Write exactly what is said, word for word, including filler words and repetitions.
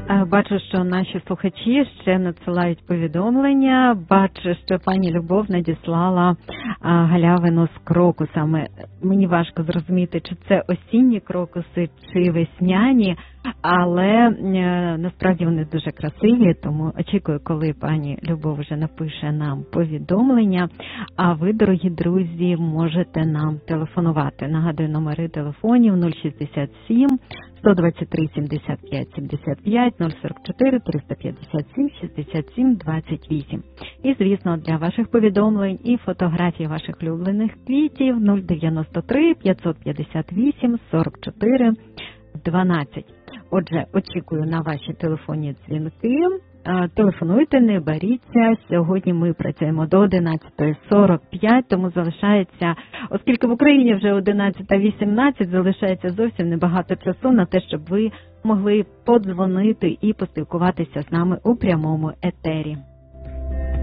Бачу, що наші слухачі ще надсилають повідомлення. Бачу, що пані Любов надіслала галявину з крокусами. Мені важко зрозуміти, чи це осінні крокуси, чи весняні, але насправді вони дуже красиві, тому очікую, коли пані Любов вже напише нам повідомлення. А ви, дорогі друзі, можете нам телефонувати. Нагадую, номери телефонів нуль шістдесят сім сто двадцять три сімдесят п'ять сімдесят п'ять, нуль сорок чотири триста п'ятдесят сім шістдесят сім двадцять вісім. І, звісно, для ваших повідомлень і фотографій ваших улюблених квітів нуль дев'яносто три п'ятсот п'ятдесят вісім сорок чотири дванадцять. Отже, очікую на ваші телефонні дзвінки. Телефонуйте, не боріться. Сьогодні ми працюємо до одинадцята сорок п'ять, тому залишається, оскільки в Україні вже одинадцята вісімнадцять, залишається зовсім небагато часу на те, щоб ви могли подзвонити і поспілкуватися з нами у прямому етері.